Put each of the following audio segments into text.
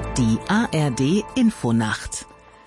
Die ARD Infonacht.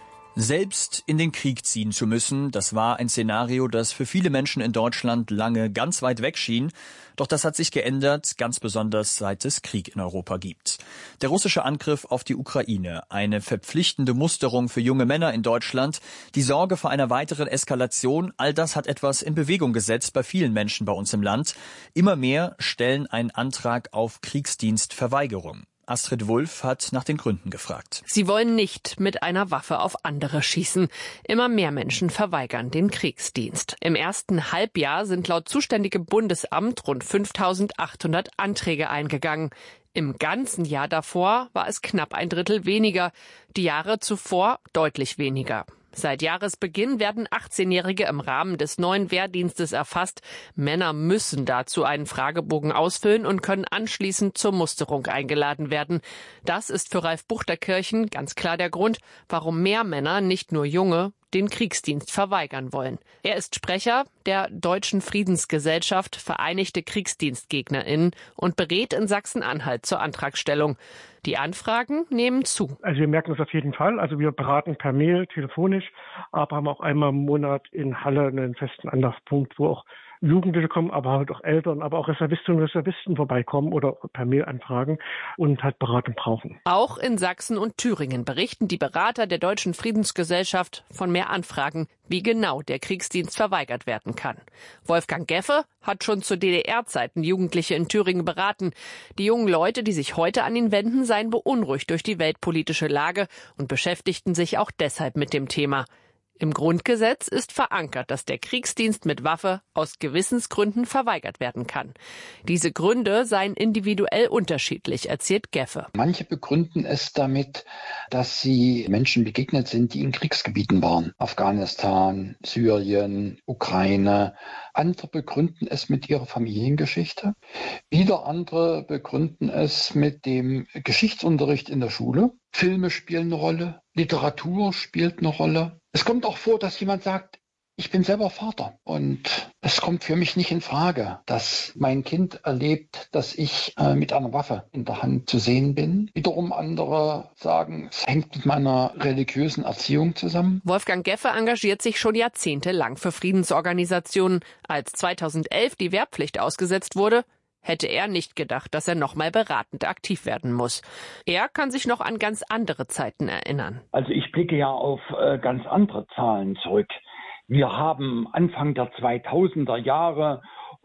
Selbst in den Krieg ziehen zu müssen, das war ein Szenario, das für viele Menschen in Deutschland lange ganz weit weg schien. Doch das hat sich geändert, ganz besonders seit es Krieg in Europa gibt. Der russische Angriff auf die Ukraine, eine verpflichtende Musterung für junge Männer in Deutschland, die Sorge vor einer weiteren Eskalation, all das hat etwas in Bewegung gesetzt bei vielen Menschen bei uns im Land. Immer mehr stellen einen Antrag auf Kriegsdienstverweigerung. Astrid Wulff hat nach den Gründen gefragt. Sie wollen nicht mit einer Waffe auf andere schießen. Immer mehr Menschen verweigern den Kriegsdienst. Im ersten Halbjahr sind laut zuständigem Bundesamt rund 5.800 Anträge eingegangen. Im ganzen Jahr davor war es knapp ein Drittel weniger, die Jahre zuvor deutlich weniger. Seit Jahresbeginn werden 18-Jährige im Rahmen des neuen Wehrdienstes erfasst. Männer müssen dazu einen Fragebogen ausfüllen und können anschließend zur Musterung eingeladen werden. Das ist für Ralf Buchterkirchen ganz klar der Grund, warum mehr Männer, nicht nur Junge, den Kriegsdienst verweigern wollen. Er ist Sprecher der Deutschen Friedensgesellschaft Vereinigte KriegsdienstgegnerInnen und berät in Sachsen-Anhalt zur Antragstellung. Die Anfragen nehmen zu. Also wir merken es auf jeden Fall. Also wir beraten per Mail, telefonisch, aber haben auch einmal im Monat in Halle einen festen Anlaufpunkt, wo auch Jugendliche kommen, aber halt auch Eltern, aber auch Reservistinnen und Reservisten vorbeikommen oder per Mail anfragen und halt Beratung brauchen. Auch in Sachsen und Thüringen berichten die Berater der Deutschen Friedensgesellschaft von mehr Anfragen, wie genau der Kriegsdienst verweigert werden kann. Wolfgang Geffe hat schon zu DDR-Zeiten Jugendliche in Thüringen beraten. Die jungen Leute, die sich heute an ihn wenden, seien beunruhigt durch die weltpolitische Lage und beschäftigten sich auch deshalb mit dem Thema. Im Grundgesetz ist verankert, dass der Kriegsdienst mit Waffe aus Gewissensgründen verweigert werden kann. Diese Gründe seien individuell unterschiedlich, erzählt Geffe. Manche begründen es damit, dass sie Menschen begegnet sind, die in Kriegsgebieten waren. Afghanistan, Syrien, Ukraine. Andere begründen es mit ihrer Familiengeschichte. Wieder andere begründen es mit dem Geschichtsunterricht in der Schule. Filme spielen eine Rolle, Literatur spielt eine Rolle. Es kommt auch vor, dass jemand sagt, ich bin selber Vater und es kommt für mich nicht in Frage, dass mein Kind erlebt, dass ich mit einer Waffe in der Hand zu sehen bin. Wiederum andere sagen, es hängt mit meiner religiösen Erziehung zusammen. Wolfgang Geffe engagiert sich schon jahrzehntelang für Friedensorganisationen. Als 2011 die Wehrpflicht ausgesetzt wurde, hätte er nicht gedacht, dass er nochmal beratend aktiv werden muss. Er kann sich noch an ganz andere Zeiten erinnern. Also ich blicke ja auf ganz andere Zahlen zurück. Wir haben Anfang der 2000er Jahre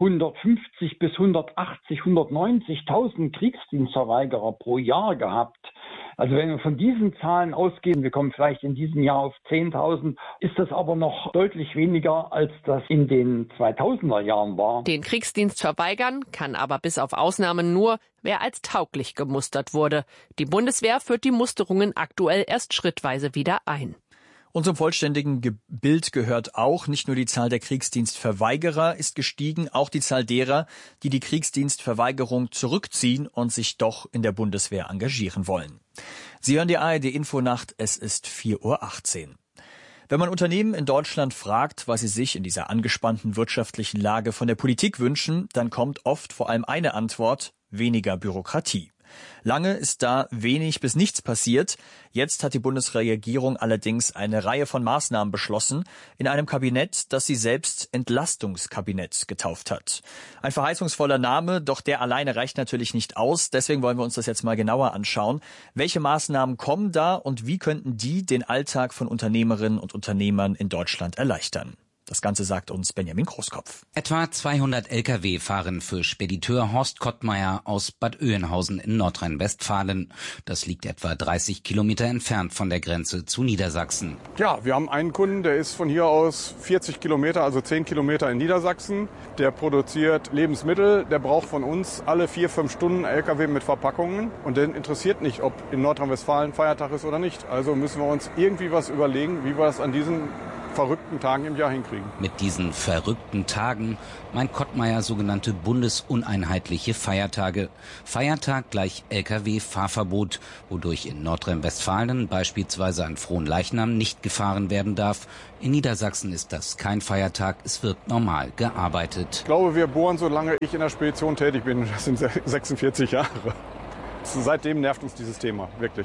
150 bis 180, 190.000 Kriegsdienstverweigerer pro Jahr gehabt. Also wenn wir von diesen Zahlen ausgehen, wir kommen vielleicht in diesem Jahr auf 10.000, ist das aber noch deutlich weniger, als das in den 2000er Jahren war. Den Kriegsdienst verweigern kann aber bis auf Ausnahmen nur, wer als tauglich gemustert wurde. Die Bundeswehr führt die Musterungen aktuell erst schrittweise wieder ein. Und zum vollständigen Bild gehört auch, nicht nur die Zahl der Kriegsdienstverweigerer ist gestiegen, auch die Zahl derer, die die Kriegsdienstverweigerung zurückziehen und sich doch in der Bundeswehr engagieren wollen. Sie hören die ARD Infonacht, es ist 4:18 Uhr. Wenn man Unternehmen in Deutschland fragt, was sie sich in dieser angespannten wirtschaftlichen Lage von der Politik wünschen, dann kommt oft vor allem eine Antwort: weniger Bürokratie. Lange ist da wenig bis nichts passiert. Jetzt hat die Bundesregierung allerdings eine Reihe von Maßnahmen beschlossen in einem Kabinett, das sie selbst Entlastungskabinett getauft hat. Ein verheißungsvoller Name, doch der alleine reicht natürlich nicht aus. Deswegen wollen wir uns das jetzt mal genauer anschauen. Welche Maßnahmen kommen da und wie könnten die den Alltag von Unternehmerinnen und Unternehmern in Deutschland erleichtern? Das Ganze sagt uns Benjamin Großkopf. Etwa 200 Lkw fahren für Spediteur Horst Kottmeier aus Bad Oeynhausen in Nordrhein-Westfalen. Das liegt etwa 30 Kilometer entfernt von der Grenze zu Niedersachsen. Ja, wir haben einen Kunden, der ist von hier aus 40 Kilometer, also 10 Kilometer in Niedersachsen. Der produziert Lebensmittel, der braucht von uns alle 4-5 Stunden Lkw mit Verpackungen. Und den interessiert nicht, ob in Nordrhein-Westfalen Feiertag ist oder nicht. Also müssen wir uns irgendwie was überlegen, wie wir es an diesen verrückten Tagen im Jahr hinkriegen. Mit diesen verrückten Tagen meint Kottmeier sogenannte bundesuneinheitliche Feiertage. Feiertag gleich Lkw-Fahrverbot, wodurch in Nordrhein-Westfalen beispielsweise an Fronleichnam nicht gefahren werden darf. In Niedersachsen ist das kein Feiertag, es wird normal gearbeitet. Ich glaube, wir bohren, solange ich in der Spedition tätig bin. Das sind 46 Jahre. Seitdem nervt uns dieses Thema, wirklich.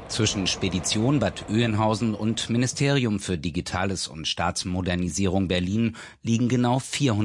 Zwischen Spedition Bad Oeynhausen und Ministerium für Digitales und Staatsmodernisierung Berlin liegen genau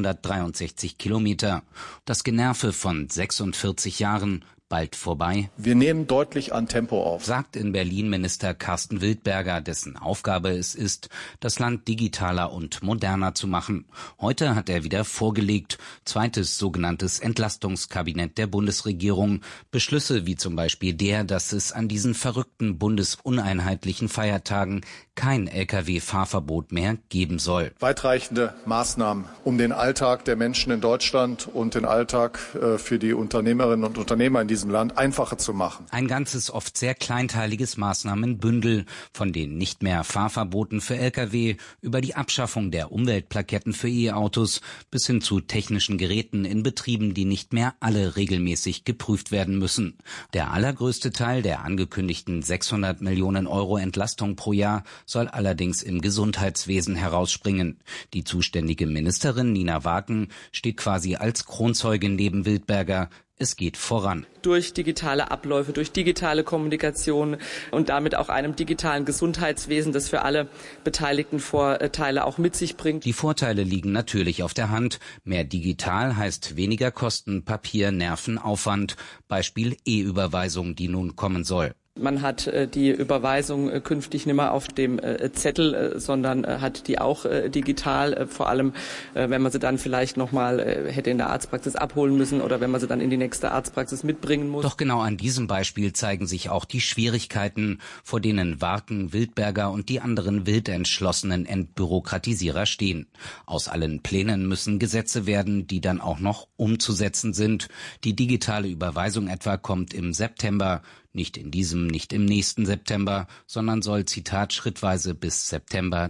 463 Kilometer. Das Generve von 46 Jahren, bald vorbei. Wir nehmen deutlich an Tempo auf, sagt in Berlin Minister Carsten Wildberger, dessen Aufgabe es ist, das Land digitaler und moderner zu machen. Heute hat er wieder vorgelegt, zweites sogenanntes Entlastungskabinett der Bundesregierung. Beschlüsse wie zum Beispiel der, dass es an diesen verrückten bundesuneinheitlichen Feiertagen kein Lkw-Fahrverbot mehr geben soll. Weitreichende Maßnahmen, um den Alltag der Menschen in Deutschland und den Alltag für die Unternehmerinnen und Unternehmer in diesem Land einfacher zu machen. Ein ganzes, oft sehr kleinteiliges Maßnahmenbündel, von den nicht mehr Fahrverboten für Lkw über die Abschaffung der Umweltplaketten für E-Autos bis hin zu technischen Geräten in Betrieben, die nicht mehr alle regelmäßig geprüft werden müssen. Der allergrößte Teil der angekündigten 600 Millionen Euro Entlastung pro Jahr soll allerdings im Gesundheitswesen herausspringen. Die zuständige Ministerin Nina Waken steht quasi als Kronzeugin neben Wildberger. Es geht voran. Durch digitale Abläufe, durch digitale Kommunikation und damit auch einem digitalen Gesundheitswesen, das für alle Beteiligten Vorteile auch mit sich bringt. Die Vorteile liegen natürlich auf der Hand. Mehr digital heißt weniger Kosten, Papier, Nerven, Aufwand. Beispiel E-Überweisung, die nun kommen soll. Man hat die Überweisung künftig nicht mehr auf dem Zettel, sondern hat die auch digital, vor allem wenn man sie dann vielleicht nochmal hätte in der Arztpraxis abholen müssen oder wenn man sie dann in die nächste Arztpraxis mitbringen muss. Doch genau an diesem Beispiel zeigen sich auch die Schwierigkeiten, vor denen Waken, Wildberger und die anderen wild entschlossenen Entbürokratisierer stehen. Aus allen Plänen müssen Gesetze werden, die dann auch noch umzusetzen sind. Die digitale Überweisung etwa kommt im September. Nicht in diesem, nicht im nächsten September, sondern soll, Zitat, schrittweise bis September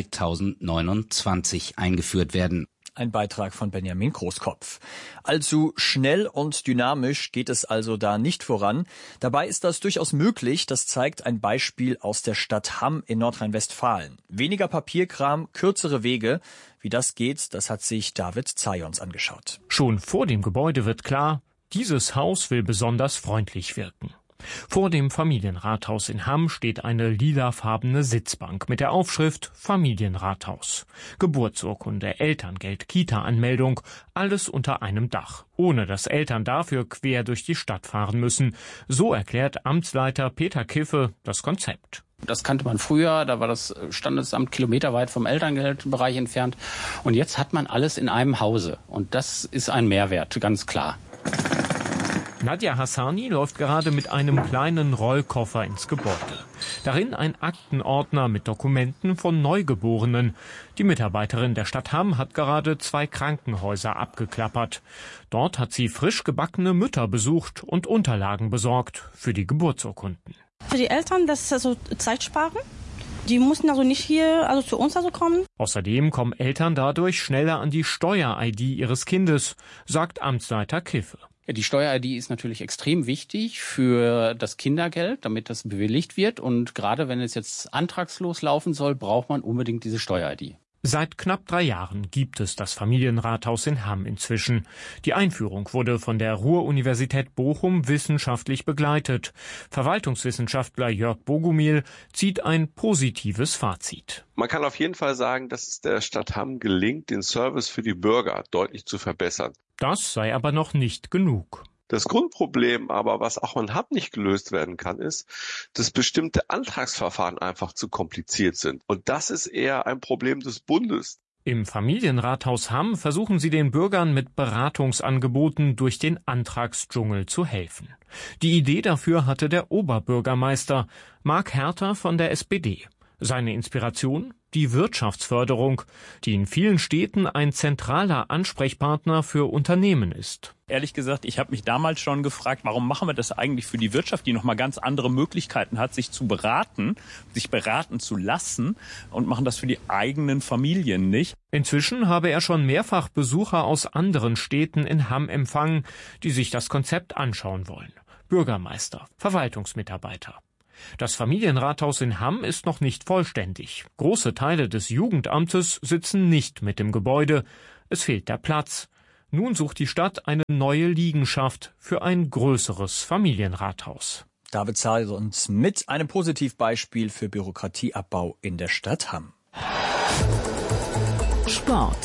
2029 eingeführt werden. Ein Beitrag von Benjamin Großkopf. Allzu schnell und dynamisch geht es also da nicht voran. Dabei ist das durchaus möglich. Das zeigt ein Beispiel aus der Stadt Hamm in Nordrhein-Westfalen. Weniger Papierkram, kürzere Wege. Wie das geht, das hat sich David Zajons angeschaut. Schon vor dem Gebäude wird klar, dieses Haus will besonders freundlich wirken. Vor dem Familienrathaus in Hamm steht eine lilafarbene Sitzbank mit der Aufschrift Familienrathaus. Geburtsurkunde, Elterngeld, Kita-Anmeldung, alles unter einem Dach, ohne dass Eltern dafür quer durch die Stadt fahren müssen. So erklärt Amtsleiter Peter Kiffe das Konzept. Das kannte man früher, da war das Standesamt kilometerweit vom Elterngeldbereich entfernt. Und jetzt hat man alles in einem Hause. Und das ist ein Mehrwert, ganz klar. Nadja Hassani läuft gerade mit einem kleinen Rollkoffer ins Gebäude. Darin ein Aktenordner mit Dokumenten von Neugeborenen. Die Mitarbeiterin der Stadt Hamm hat gerade 2 Krankenhäuser abgeklappert. Dort hat sie frisch gebackene Mütter besucht und Unterlagen besorgt für die Geburtsurkunden. Für die Eltern, das ist also Zeit sparen. Die mussten also nicht hier zu uns kommen. Außerdem kommen Eltern dadurch schneller an die Steuer-ID ihres Kindes, sagt Amtsleiter Kiffe. Ja, die Steuer-ID ist natürlich extrem wichtig für das Kindergeld, damit das bewilligt wird. Und gerade wenn es jetzt antragslos laufen soll, braucht man unbedingt diese Steuer-ID. Seit knapp 3 Jahren gibt es das Familienrathaus in Hamm inzwischen. Die Einführung wurde von der Ruhr-Universität Bochum wissenschaftlich begleitet. Verwaltungswissenschaftler Jörg Bogumil zieht ein positives Fazit. Man kann auf jeden Fall sagen, dass es der Stadt Hamm gelingt, den Service für die Bürger deutlich zu verbessern. Das sei aber noch nicht genug. Das Grundproblem aber, was auch in Hamm nicht gelöst werden kann, ist, dass bestimmte Antragsverfahren einfach zu kompliziert sind. Und das ist eher ein Problem des Bundes. Im Familienrathaus Hamm versuchen sie den Bürgern mit Beratungsangeboten durch den Antragsdschungel zu helfen. Die Idee dafür hatte der Oberbürgermeister Marc Herter von der SPD. Seine Inspiration? Die Wirtschaftsförderung, die in vielen Städten ein zentraler Ansprechpartner für Unternehmen ist. Ehrlich gesagt, ich habe mich damals schon gefragt, warum machen wir das eigentlich für die Wirtschaft, die nochmal ganz andere Möglichkeiten hat, sich zu beraten, sich beraten zu lassen und machen das für die eigenen Familien nicht. Inzwischen habe er schon mehrfach Besucher aus anderen Städten in Hamm empfangen, die sich das Konzept anschauen wollen. Bürgermeister, Verwaltungsmitarbeiter. Das Familienrathaus in Hamm ist noch nicht vollständig. Große Teile des Jugendamtes sitzen nicht mit im Gebäude. Es fehlt der Platz. Nun sucht die Stadt eine neue Liegenschaft für ein größeres Familienrathaus. David zahlt uns mit einem Positivbeispiel für Bürokratieabbau in der Stadt Hamm. Sport.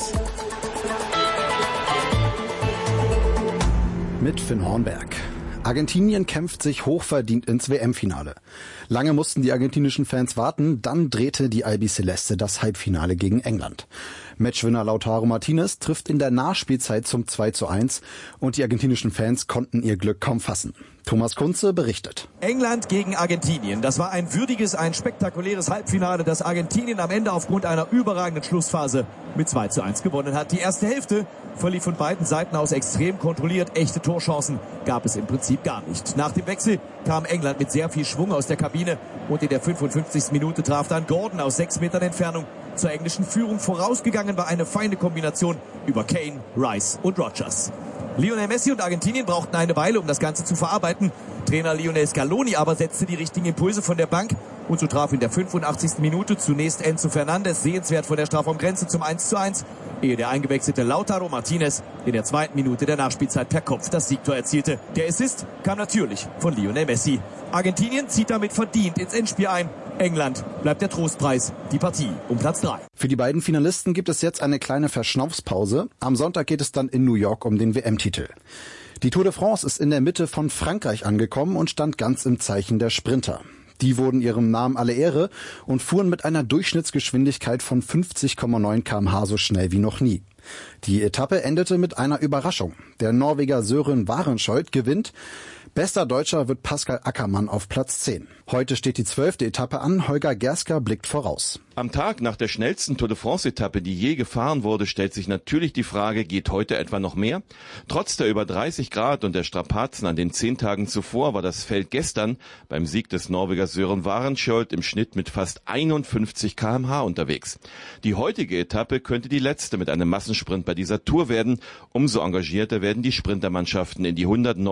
Mit Finn Hornberg. Argentinien kämpft sich hochverdient ins WM-Finale. Lange mussten die argentinischen Fans warten, dann drehte die Albiceleste das Halbfinale gegen England. Matchwinner Lautaro Martinez trifft in der Nachspielzeit zum 2:1 und die argentinischen Fans konnten ihr Glück kaum fassen. Thomas Kunze berichtet. England gegen Argentinien. Das war ein würdiges, ein spektakuläres Halbfinale, das Argentinien am Ende aufgrund einer überragenden Schlussphase mit 2:1 gewonnen hat. Die erste Hälfte verlief von beiden Seiten aus extrem kontrolliert. Echte Torchancen gab es im Prinzip gar nicht. Nach dem Wechsel kam England mit sehr viel Schwung aus der Kabine und in der 55. Minute traf dann Gordon aus 6 Metern Entfernung zur englischen Führung. Vorausgegangen war eine feine Kombination über Kane, Rice und Rodgers. Lionel Messi und Argentinien brauchten eine Weile, um das Ganze zu verarbeiten. Trainer Lionel Scaloni aber setzte die richtigen Impulse von der Bank und so traf in der 85. Minute zunächst Enzo Fernandes sehenswert vor der Strafraumgrenze zum 1:1, ehe der eingewechselte Lautaro Martinez in der 2. Minute der Nachspielzeit per Kopf das Siegtor erzielte. Der Assist kam natürlich von Lionel Messi. Argentinien zieht damit verdient ins Endspiel ein. England bleibt der Trostpreis, die Partie um Platz 3. Für die beiden Finalisten gibt es jetzt eine kleine Verschnaufspause. Am Sonntag geht es dann in New York um den WM-Titel. Die Tour de France ist in der Mitte von Frankreich angekommen und stand ganz im Zeichen der Sprinter. Die wurden ihrem Namen alle Ehre und fuhren mit einer Durchschnittsgeschwindigkeit von 50,9 km/h so schnell wie noch nie. Die Etappe endete mit einer Überraschung. Der Norweger Søren Varenskjold gewinnt. Bester Deutscher wird Pascal Ackermann auf Platz 10. Heute steht die 12. Etappe an. Holger Gersker blickt voraus. Am Tag nach der schnellsten Tour de France-Etappe, die je gefahren wurde, stellt sich natürlich die Frage, geht heute etwa noch mehr? Trotz der über 30 Grad und der Strapazen an den 10 Tagen zuvor war das Feld gestern beim Sieg des Norwegers Søren Varenskjold im Schnitt mit fast 51 km/h unterwegs. Die heutige Etappe könnte die letzte mit einem Massensprint bei dieser Tour werden. Umso engagierter werden die Sprintermannschaften in die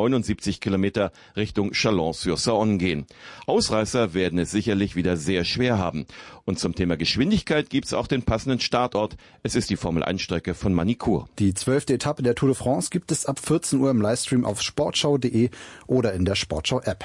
179 Kilometer Richtung Chalon-sur-Saône gehen. Ausreißer werden es sicherlich wieder sehr schwer haben. Und zum Thema Geschwindigkeit gibt es auch den passenden Startort. Es ist die Formel-1-Strecke von Manicourt. Die 12. Etappe der Tour de France gibt es ab 14 Uhr im Livestream auf sportschau.de oder in der Sportschau-App.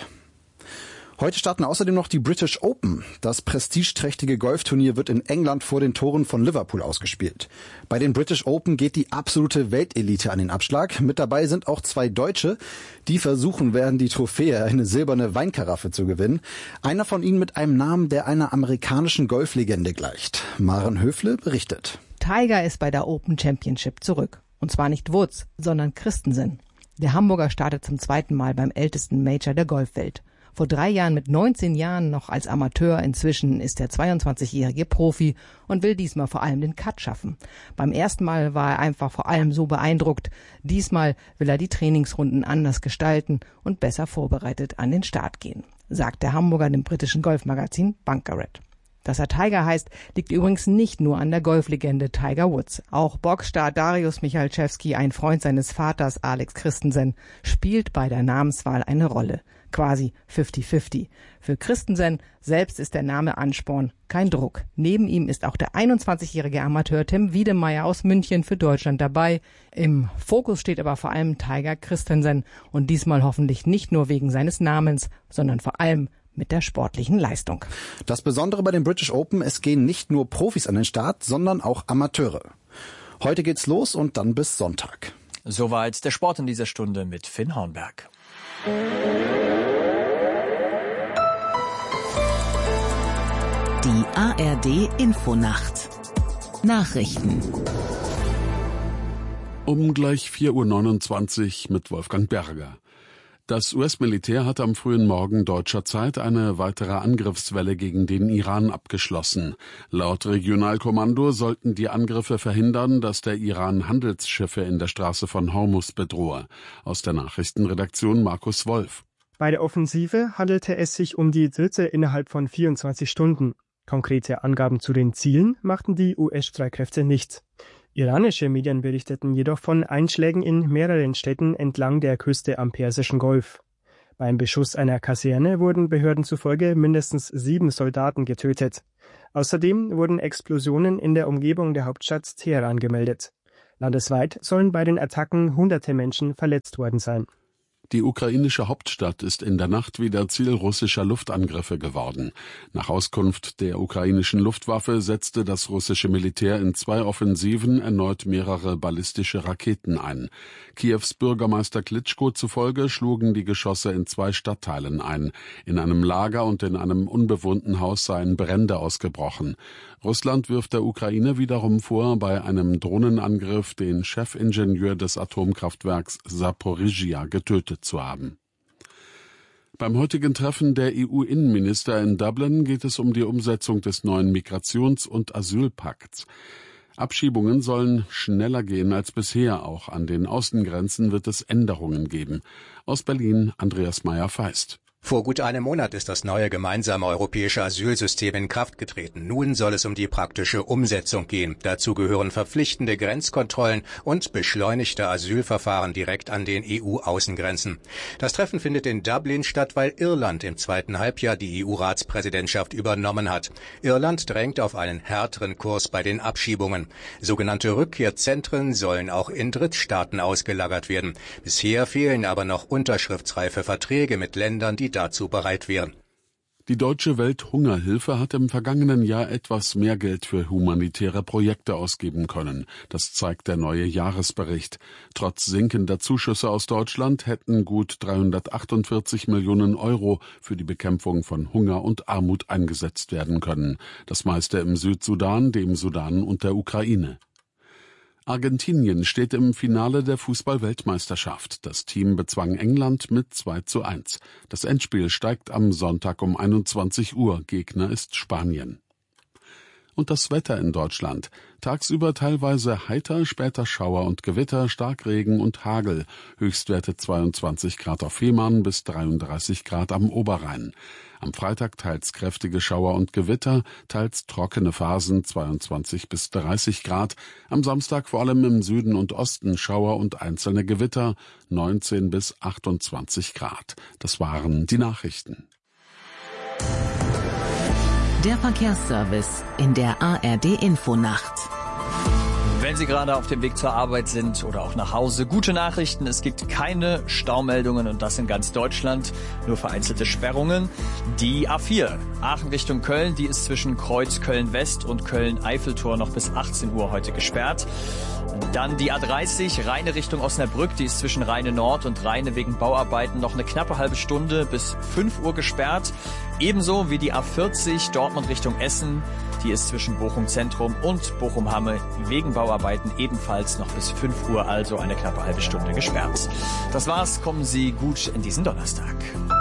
Heute starten außerdem noch die British Open. Das prestigeträchtige Golfturnier wird in England vor den Toren von Liverpool ausgespielt. Bei den British Open geht die absolute Weltelite an den Abschlag. Mit dabei sind auch 2 Deutsche, die versuchen werden, die Trophäe, eine silberne Weinkaraffe, zu gewinnen. Einer von ihnen mit einem Namen, der einer amerikanischen Golflegende gleicht. Maren Höfle berichtet. Tiger ist bei der Open Championship zurück. Und zwar nicht Woods, sondern Christensen. Der Hamburger startet zum 2. Mal beim ältesten Major der Golfwelt. Vor 3 Jahren mit 19 Jahren noch als Amateur, inzwischen ist der 22-jährige Profi und will diesmal vor allem den Cut schaffen. Beim ersten Mal war er einfach vor allem so beeindruckt. Diesmal will er die Trainingsrunden anders gestalten und besser vorbereitet an den Start gehen, sagt der Hamburger dem britischen Golfmagazin Bunkered. Dass er Tiger heißt, liegt übrigens nicht nur an der Golflegende Tiger Woods. Auch Boxstar Dariusz Michalczewski, ein Freund seines Vaters Alex Christensen, spielt bei der Namenswahl eine Rolle. Quasi 50-50. Für Christensen selbst ist der Name Ansporn, kein Druck. Neben ihm ist auch der 21-jährige Amateur Tim Wiedemeyer aus München für Deutschland dabei. Im Fokus steht aber vor allem Tiger Christensen und diesmal hoffentlich nicht nur wegen seines Namens, sondern vor allem mit der sportlichen Leistung. Das Besondere bei den British Open, es gehen nicht nur Profis an den Start, sondern auch Amateure. Heute geht's los und dann bis Sonntag. Soweit der Sport in dieser Stunde mit Finn Hornberg. Die ARD Infonacht. Nachrichten. Um gleich 4:29 Uhr mit Wolfgang Berger. Das US-Militär hat am frühen Morgen deutscher Zeit eine weitere Angriffswelle gegen den Iran abgeschlossen. Laut Regionalkommando sollten die Angriffe verhindern, dass der Iran Handelsschiffe in der Straße von Hormuz bedrohe. Aus der Nachrichtenredaktion Markus Wolf. Bei der Offensive handelte es sich um die dritte innerhalb von 24 Stunden. Konkrete Angaben zu den Zielen machten die US-Streitkräfte nicht. Iranische Medien berichteten jedoch von Einschlägen in mehreren Städten entlang der Küste am Persischen Golf. Beim Beschuss einer Kaserne wurden Behörden zufolge mindestens 7 Soldaten getötet. Außerdem wurden Explosionen in der Umgebung der Hauptstadt Teheran gemeldet. Landesweit sollen bei den Attacken hunderte Menschen verletzt worden sein. Die ukrainische Hauptstadt ist in der Nacht wieder Ziel russischer Luftangriffe geworden. Nach Auskunft der ukrainischen Luftwaffe setzte das russische Militär in 2 Offensiven erneut mehrere ballistische Raketen ein. Kiews Bürgermeister Klitschko zufolge schlugen die Geschosse in 2 Stadtteilen ein. In einem Lager und in einem unbewohnten Haus seien Brände ausgebrochen. Russland wirft der Ukraine wiederum vor, bei einem Drohnenangriff den Chefingenieur des Atomkraftwerks Saporizhia getötet zu haben. Beim heutigen Treffen der EU-Innenminister in Dublin geht es um die Umsetzung des neuen Migrations- und Asylpakts. Abschiebungen sollen schneller gehen als bisher. Auch an den Außengrenzen wird es Änderungen geben. Aus Berlin Andreas Meyer-Feist. Vor gut einem Monat ist das neue gemeinsame europäische Asylsystem in Kraft getreten. Nun soll es um die praktische Umsetzung gehen. Dazu gehören verpflichtende Grenzkontrollen und beschleunigte Asylverfahren direkt an den EU-Außengrenzen. Das Treffen findet in Dublin statt, weil Irland im zweiten Halbjahr die EU-Ratspräsidentschaft übernommen hat. Irland drängt auf einen härteren Kurs bei den Abschiebungen. Sogenannte Rückkehrzentren sollen auch in Drittstaaten ausgelagert werden. Bisher fehlen aber noch unterschriftsreife Verträge mit Ländern, die dazu bereit wären. Die Deutsche Welthungerhilfe hat im vergangenen Jahr etwas mehr Geld für humanitäre Projekte ausgeben können. Das zeigt der neue Jahresbericht. Trotz sinkender Zuschüsse aus Deutschland hätten gut 348 Millionen Euro für die Bekämpfung von Hunger und Armut eingesetzt werden können. Das meiste im Südsudan, dem Sudan und der Ukraine. Argentinien steht im Finale der Fußball-Weltmeisterschaft. Das Team bezwang England mit 2:1. Das Endspiel steigt am Sonntag um 21 Uhr. Gegner ist Spanien. Und das Wetter in Deutschland. Tagsüber teilweise heiter, später Schauer und Gewitter, Starkregen und Hagel. Höchstwerte 22 Grad auf Fehmarn bis 33 Grad am Oberrhein. Am Freitag teils kräftige Schauer und Gewitter, teils trockene Phasen 22 bis 30 Grad. Am Samstag vor allem im Süden und Osten Schauer und einzelne Gewitter 19 bis 28 Grad. Das waren die Nachrichten. Der Verkehrsservice in der ARD Infonacht. Wenn Sie gerade auf dem Weg zur Arbeit sind oder auch nach Hause, gute Nachrichten, es gibt keine Staumeldungen und das in ganz Deutschland, nur vereinzelte Sperrungen. Die A4 Aachen Richtung Köln, die ist zwischen Kreuz Köln-West und Köln-Eiffeltor noch bis 18 Uhr heute gesperrt. Dann die A30 Rheine Richtung Osnabrück, die ist zwischen Rheine Nord und Rheine wegen Bauarbeiten noch eine knappe halbe Stunde bis 5 Uhr gesperrt. Ebenso wie die A40 Dortmund Richtung Essen, die ist zwischen Bochum Zentrum und Bochum-Hamme wegen Bauarbeiten ebenfalls noch bis 5 Uhr, also eine knappe halbe Stunde gesperrt. Das war's, kommen Sie gut in diesen Donnerstag.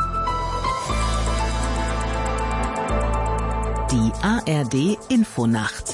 Die ARD Infonacht.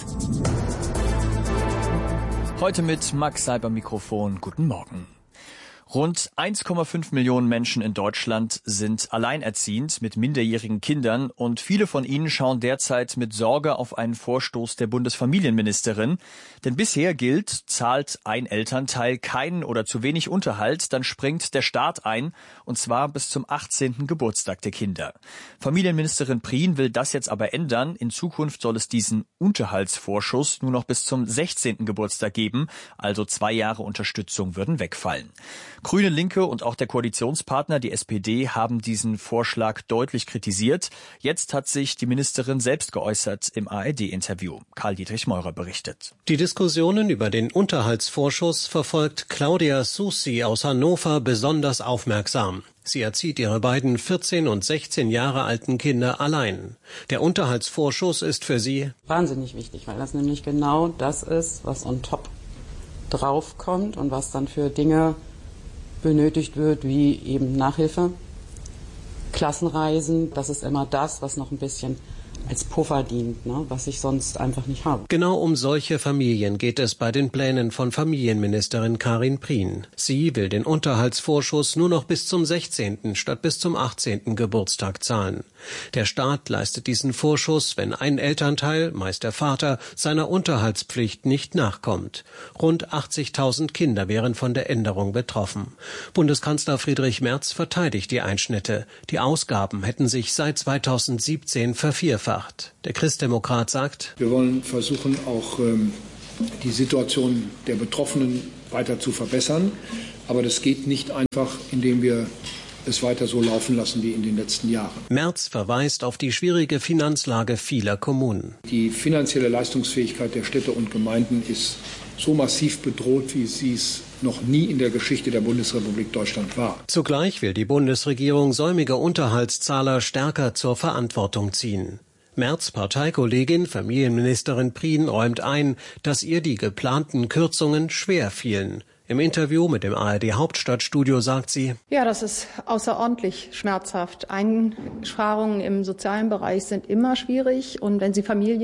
Heute mit Max Seiber Mikrofon. Guten Morgen. Rund 1,5 Millionen Menschen in Deutschland sind alleinerziehend mit minderjährigen Kindern und viele von ihnen schauen derzeit mit Sorge auf einen Vorstoß der Bundesfamilienministerin. Denn bisher gilt, zahlt ein Elternteil keinen oder zu wenig Unterhalt, dann springt der Staat ein, und zwar bis zum 18. Geburtstag der Kinder. Familienministerin Prien will das jetzt aber ändern. In Zukunft soll es diesen Unterhaltsvorschuss nur noch bis zum 16. Geburtstag geben, also 2 Jahre Unterstützung würden wegfallen. Grüne, Linke und auch der Koalitionspartner, die SPD, haben diesen Vorschlag deutlich kritisiert. Jetzt hat sich die Ministerin selbst geäußert im ARD-Interview. Karl-Dietrich Meurer berichtet. Die Diskussionen über den Unterhaltsvorschuss verfolgt Claudia Susi aus Hannover besonders aufmerksam. Sie erzieht ihre beiden 14 und 16 Jahre alten Kinder allein. Der Unterhaltsvorschuss ist für sie wahnsinnig wichtig, weil das nämlich genau das ist, was on top draufkommt und was dann für Dinge benötigt wird, wie eben Nachhilfe, Klassenreisen. Das ist immer das, was noch ein bisschen als Puffer dient, was ich sonst einfach nicht habe. Genau um solche Familien geht es bei den Plänen von Familienministerin Karin Prien. Sie will den Unterhaltsvorschuss nur noch bis zum 16. statt bis zum 18. Geburtstag zahlen. Der Staat leistet diesen Vorschuss, wenn ein Elternteil, meist der Vater, seiner Unterhaltspflicht nicht nachkommt. Rund 80.000 Kinder wären von der Änderung betroffen. Bundeskanzler Friedrich Merz verteidigt die Einschnitte. Die Ausgaben hätten sich seit 2017 vervierfacht. Der Christdemokrat sagt: Wir wollen versuchen, auch die Situation der Betroffenen weiter zu verbessern. Aber das geht nicht einfach, indem wir es weiter so laufen lassen wie in den letzten Jahren. Merz verweist auf die schwierige Finanzlage vieler Kommunen. Die finanzielle Leistungsfähigkeit der Städte und Gemeinden ist so massiv bedroht, wie sie es noch nie in der Geschichte der Bundesrepublik Deutschland war. Zugleich will die Bundesregierung säumige Unterhaltszahler stärker zur Verantwortung ziehen. Merz' Parteikollegin, Familienministerin Prien, räumt ein, dass ihr die geplanten Kürzungen schwer fielen. Im Interview mit dem ARD-Hauptstadtstudio sagt sie: Ja, das ist außerordentlich schmerzhaft. Einsparungen im sozialen Bereich sind immer schwierig. Und wenn sie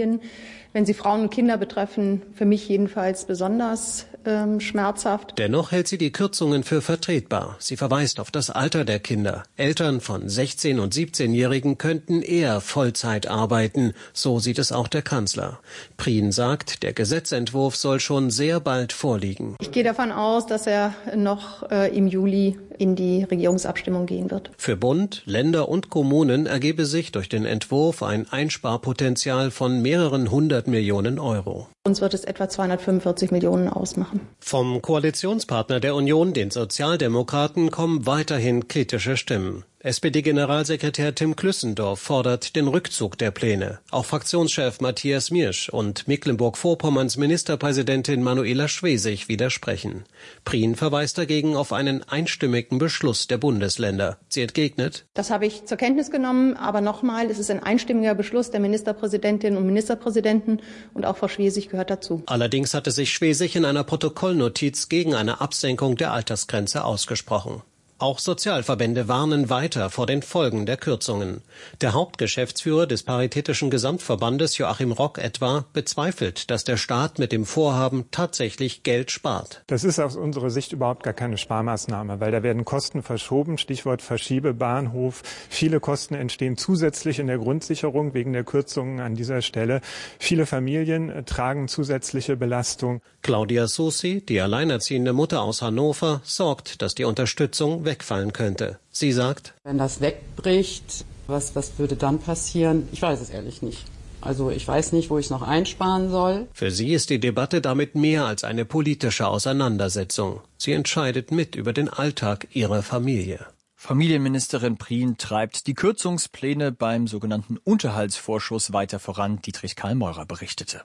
Frauen und Kinder betreffen, für mich jedenfalls besonders schmerzhaft. Dennoch hält sie die Kürzungen für vertretbar. Sie verweist auf das Alter der Kinder. Eltern von 16- und 17-Jährigen könnten eher Vollzeit arbeiten. So sieht es auch der Kanzler. Prien sagt, der Gesetzentwurf soll schon sehr bald vorliegen. Ich gehe davon aus, dass er noch im Juli in die Regierungsabstimmung gehen wird. Für Bund, Länder und Kommunen ergebe sich durch den Entwurf ein Einsparpotenzial von mehreren 100 Millionen Euro. Uns wird es etwa 245 Millionen ausmachen. Vom Koalitionspartner der Union, den Sozialdemokraten, kommen weiterhin kritische Stimmen. SPD-Generalsekretär Tim Klüssendorf fordert den Rückzug der Pläne. Auch Fraktionschef Matthias Miersch und Mecklenburg-Vorpommerns Ministerpräsidentin Manuela Schwesig widersprechen. Prien verweist dagegen auf einen einstimmigen Beschluss der Bundesländer. Sie entgegnet: Das habe ich zur Kenntnis genommen, aber nochmal, es ist ein einstimmiger Beschluss der Ministerpräsidentinnen und Ministerpräsidenten und auch Frau Schwesig gehört dazu. Allerdings hatte sich Schwesig in einer Protokollnotiz gegen eine Absenkung der Altersgrenze ausgesprochen. Auch Sozialverbände warnen weiter vor den Folgen der Kürzungen. Der Hauptgeschäftsführer des Paritätischen Gesamtverbandes, Joachim Rock etwa, bezweifelt, dass der Staat mit dem Vorhaben tatsächlich Geld spart. Das ist aus unserer Sicht überhaupt gar keine Sparmaßnahme, weil da werden Kosten verschoben, Stichwort Verschiebebahnhof. Viele Kosten entstehen zusätzlich in der Grundsicherung wegen der Kürzungen an dieser Stelle. Viele Familien tragen zusätzliche Belastung. Claudia Susi, die alleinerziehende Mutter aus Hannover, sorgt, dass die Unterstützung wegfallen könnte. Sie sagt: Wenn das wegbricht, was würde dann passieren? Ich weiß es ehrlich nicht. Also ich weiß nicht, wo ich es noch einsparen soll. Für sie ist die Debatte damit mehr als eine politische Auseinandersetzung. Sie entscheidet mit über den Alltag ihrer Familie. Familienministerin Prien treibt die Kürzungspläne beim sogenannten Unterhaltsvorschuss weiter voran. Dietrich Karl Meurer berichtete.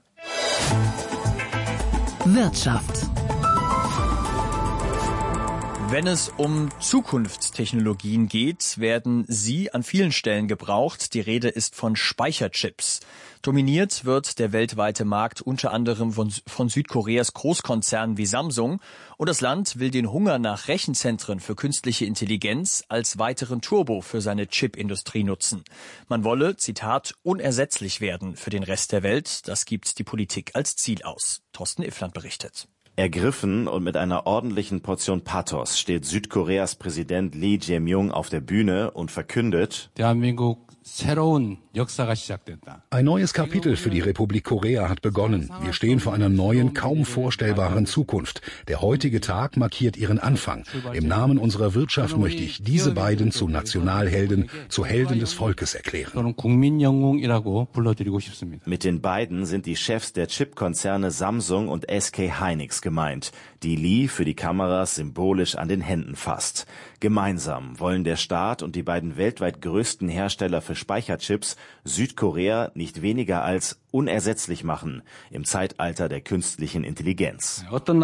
Wirtschaft. Wenn es um Zukunftstechnologien geht, werden sie an vielen Stellen gebraucht. Die Rede ist von Speicherchips. Dominiert wird der weltweite Markt unter anderem von Südkoreas Großkonzernen wie Samsung. Und das Land will den Hunger nach Rechenzentren für künstliche Intelligenz als weiteren Turbo für seine Chipindustrie nutzen. Man wolle, Zitat, unersetzlich werden für den Rest der Welt. Das gibt die Politik als Ziel aus. Thorsten Iffland berichtet. Ergriffen und mit einer ordentlichen Portion Pathos steht Südkoreas Präsident Lee Jae-myung auf der Bühne und verkündet: Ein neues Kapitel für die Republik Korea hat begonnen. Wir stehen vor einer neuen, kaum vorstellbaren Zukunft. Der heutige Tag markiert ihren Anfang. Im Namen unserer Wirtschaft möchte ich diese beiden zu Nationalhelden, zu Helden des Volkes erklären. Mit den beiden sind die Chefs der Chipkonzerne Samsung und SK Hynix gemeint, die Lee für die Kameras symbolisch an den Händen fasst. Gemeinsam wollen der Staat und die beiden weltweit größten Hersteller für Speicherchips Südkorea nicht weniger als unersetzlich machen im Zeitalter der künstlichen Intelligenz.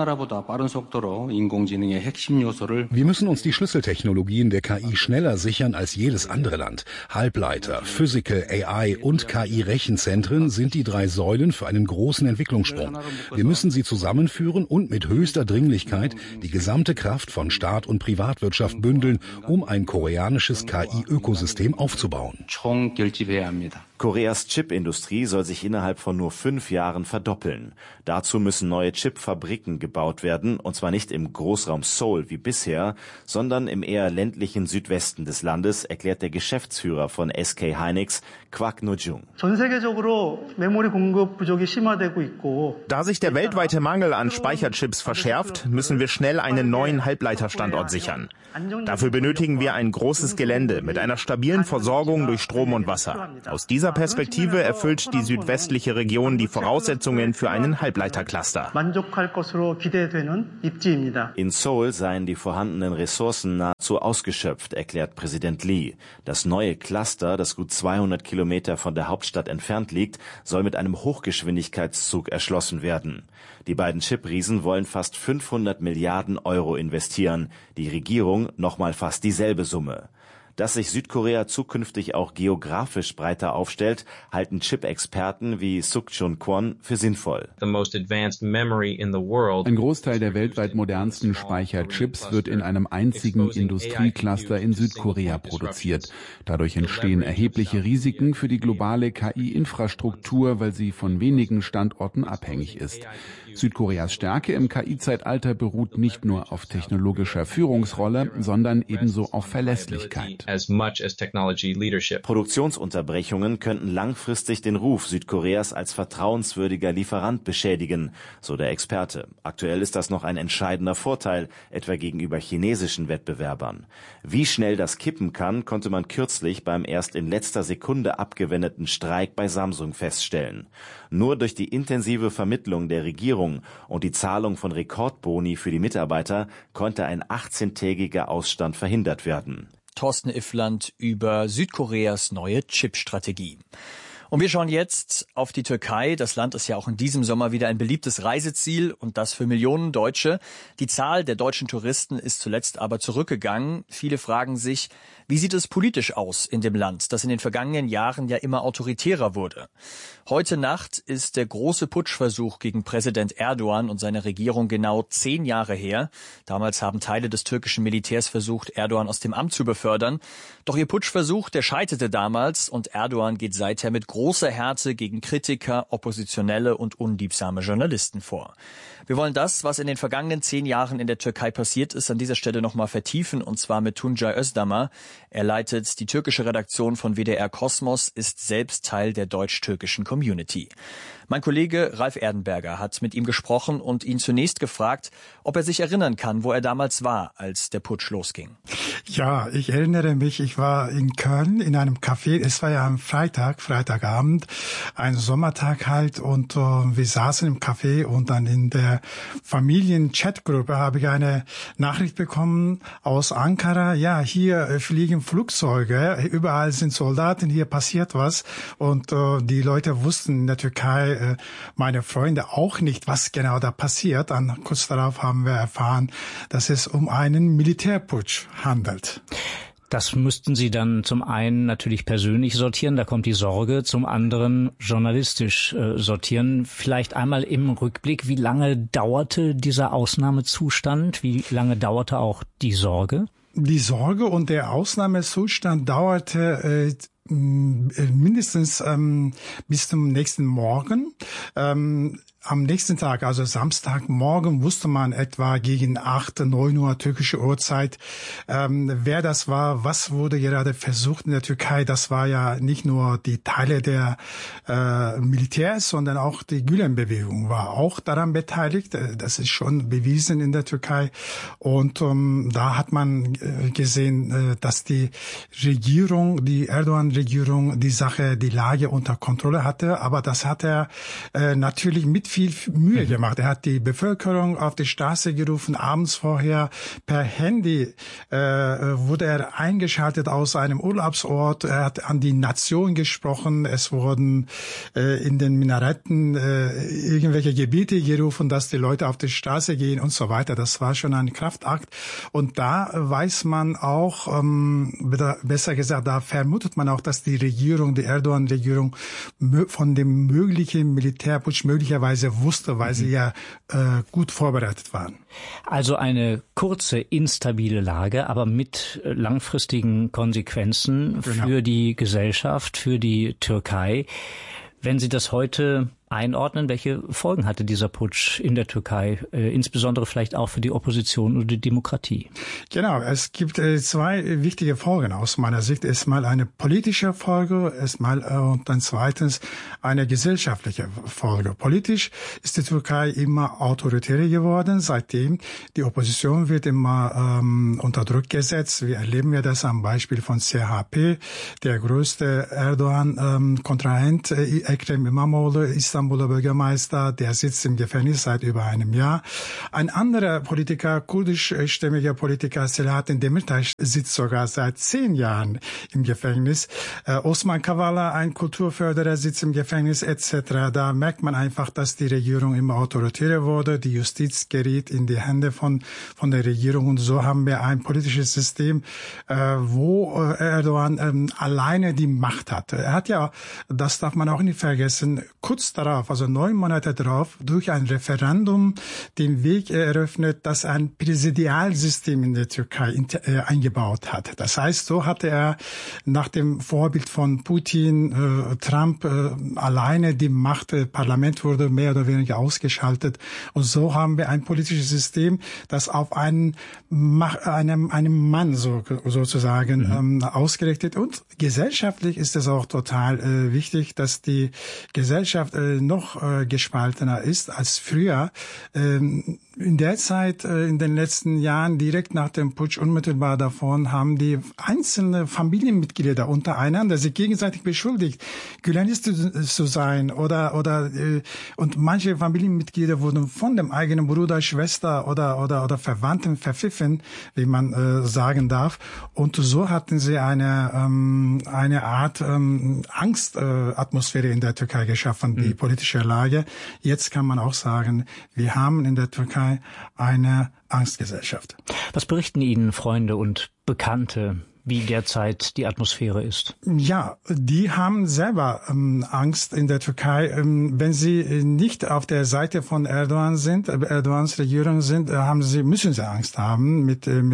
Wir müssen uns die Schlüsseltechnologien der KI schneller sichern als jedes andere Land. Halbleiter, Physical, AI und KI-Rechenzentren sind die drei Säulen für einen großen Entwicklungssprung. Wir müssen sie zusammenführen und mit höchster Dringlichkeit die gesamte Kraft von Staat und Privatwirtschaft bündeln, um ein koreanisches KI-Ökosystem aufzubauen. Koreas Chipindustrie soll sich innerhalb von nur 5 Jahren verdoppeln. Dazu müssen neue Chipfabriken gebaut werden, und zwar nicht im Großraum Seoul wie bisher, sondern im eher ländlichen Südwesten des Landes, erklärt der Geschäftsführer von SK Hynix, Kwak No-jung. Da sich der weltweite Mangel an Speicherchips verschärft, müssen wir schnell einen neuen Halbleiterstandort sichern. Dafür benötigen wir ein großes Gelände mit einer stabilen Versorgung durch Strom und Wasser. Aus diesem dieser Perspektive erfüllt die südwestliche Region die Voraussetzungen für einen Halbleitercluster. In Seoul seien die vorhandenen Ressourcen nahezu ausgeschöpft, erklärt Präsident Lee. Das neue Cluster, das gut 200 Kilometer von der Hauptstadt entfernt liegt, soll mit einem Hochgeschwindigkeitszug erschlossen werden. Die beiden Chipriesen wollen fast 500 Milliarden Euro investieren, die Regierung nochmal fast dieselbe Summe. Dass sich Südkorea zukünftig auch geografisch breiter aufstellt, halten Chip-Experten wie Suk-Chun Kwon für sinnvoll. Ein Großteil der weltweit modernsten Speicherchips wird in einem einzigen Industriecluster in Südkorea produziert. Dadurch entstehen erhebliche Risiken für die globale KI-Infrastruktur, weil sie von wenigen Standorten abhängig ist. Südkoreas Stärke im KI-Zeitalter beruht nicht nur auf technologischer Führungsrolle, sondern ebenso auf Verlässlichkeit. Produktionsunterbrechungen könnten langfristig den Ruf Südkoreas als vertrauenswürdiger Lieferant beschädigen, so der Experte. Aktuell ist das noch ein entscheidender Vorteil, etwa gegenüber chinesischen Wettbewerbern. Wie schnell das kippen kann, konnte man kürzlich beim erst in letzter Sekunde abgewendeten Streik bei Samsung feststellen. Nur durch die intensive Vermittlung der Regierung und die Zahlung von Rekordboni für die Mitarbeiter konnte ein 18-tägiger Ausstand verhindert werden. Thorsten Iffland über Südkoreas neue Chip-Strategie. Und wir schauen jetzt auf die Türkei. Das Land ist ja auch in diesem Sommer wieder ein beliebtes Reiseziel und das für Millionen Deutsche. Die Zahl der deutschen Touristen ist zuletzt aber zurückgegangen. Viele fragen sich, wie sieht es politisch aus in dem Land, das in den vergangenen Jahren ja immer autoritärer wurde? Heute Nacht ist der große Putschversuch gegen Präsident Erdogan und seine Regierung genau 10 Jahre her. Damals haben Teile des türkischen Militärs versucht, Erdogan aus dem Amt zu befördern. Doch ihr Putschversuch, der scheiterte damals und Erdogan geht seither mit großer Härte gegen Kritiker, Oppositionelle und unliebsame Journalisten vor. Wir wollen das, was in den vergangenen 10 Jahren in der Türkei passiert ist, an dieser Stelle nochmal vertiefen, und zwar mit Tuncay Özdamar. Er leitet die türkische Redaktion von WDR Kosmos, ist selbst Teil der deutsch-türkischen Community. Mein Kollege Ralf Erdenberger hat mit ihm gesprochen und ihn zunächst gefragt, ob er sich erinnern kann, wo er damals war, als der Putsch losging. Ja, ich erinnere mich, ich war in Köln in einem Café, es war ja am Freitagabend, ein Sommertag halt, und wir saßen im Café und dann in der Familien-Chat-Gruppe habe ich eine Nachricht bekommen aus Ankara, ja, hier fliegen Flugzeuge, überall sind Soldaten, hier passiert was, und die Leute wussten in der Türkei, meine Freunde auch nicht, was genau da passiert. Kurz darauf haben wir erfahren, dass es um einen Militärputsch handelt. Das müssten Sie dann zum einen natürlich persönlich sortieren, da kommt die Sorge, zum anderen journalistisch sortieren. Vielleicht einmal im Rückblick, wie lange dauerte dieser Ausnahmezustand? Wie lange dauerte auch die Sorge? Die Sorge und der Ausnahmezustand dauerte mindestens bis zum nächsten Morgen. Am nächsten Tag, also Samstagmorgen, wusste man etwa gegen 8, 9 Uhr türkische Uhrzeit, wer das war, was wurde gerade versucht in der Türkei. Das war ja nicht nur die Teile der Militärs, sondern auch die Gülen-Bewegung war auch daran beteiligt. Das ist schon bewiesen in der Türkei. Und da hat man gesehen, dass die Regierung, die Erdogan-Regierung, die Lage unter Kontrolle hatte. Aber das hat er natürlich mit viel Mühe gemacht. Er hat die Bevölkerung auf die Straße gerufen, abends vorher per Handy wurde er eingeschaltet aus einem Urlaubsort. Er hat an die Nation gesprochen. Es wurden in den Minaretten irgendwelche Gebete gerufen, dass die Leute auf die Straße gehen und so weiter. Das war schon ein Kraftakt. Und da weiß man auch, besser gesagt, da vermutet man auch, dass die Regierung, die Erdogan-Regierung von dem möglichen Militärputsch möglicherweise wusste, weil sie ja gut vorbereitet waren. Also eine kurze, instabile Lage, aber mit langfristigen Konsequenzen für die Gesellschaft, für die Türkei. Wenn Sie das heute einordnen? Welche Folgen hatte dieser Putsch in der Türkei, insbesondere vielleicht auch für die Opposition und die Demokratie? Genau, es gibt zwei wichtige Folgen aus meiner Sicht. Erstmal eine politische Folge, und dann zweitens eine gesellschaftliche Folge. Politisch ist die Türkei immer autoritärer geworden, seitdem die Opposition wird immer unter Druck gesetzt. Wir erleben ja das am Beispiel von CHP, der größte Erdogan-Kontrahent, Ekrem İmamoğlu, Istanbuler Bürgermeister, der sitzt im Gefängnis seit über einem Jahr. Ein anderer Politiker, kurdischstämmiger Politiker, Selahattin Demirtaş, sitzt sogar seit 10 Jahren im Gefängnis. Osman Kavala, ein Kulturförderer, sitzt im Gefängnis etc. Da merkt man einfach, dass die Regierung immer autoritärer wurde. Die Justiz geriet in die Hände von der Regierung und so haben wir ein politisches System, wo Erdogan alleine die Macht hat. Er hat ja, das darf man auch nicht vergessen, kurz darauf, also 9 Monate darauf, durch ein Referendum den Weg eröffnet, dass ein Präsidialsystem in der Türkei eingebaut hat. Das heißt, so hatte er nach dem Vorbild von Putin, Trump alleine die Macht. Parlament wurde mehr oder weniger ausgeschaltet. Und so haben wir ein politisches System, das auf einem Mann sozusagen ausgerichtet. Und gesellschaftlich ist es auch total wichtig, dass die Gesellschaft noch gespaltener ist als früher. In der Zeit, in den letzten Jahren, direkt nach dem Putsch, unmittelbar davon, haben die einzelnen Familienmitglieder untereinander sich gegenseitig beschuldigt, Gülenist zu sein und manche Familienmitglieder wurden von dem eigenen Bruder, Schwester oder Verwandten verpfiffen, wie man sagen darf. Und so hatten sie eine Art Angstatmosphäre in der Türkei geschaffen, die politische Lage. Jetzt kann man auch sagen, wir haben in der Türkei eine Angstgesellschaft. Was berichten Ihnen Freunde und Bekannte, wie derzeit die Atmosphäre ist? Ja, die haben selber Angst in der Türkei. Wenn sie nicht auf der Seite von Erdogan sind, Erdogans Regierung sind, müssen sie Angst haben, mit der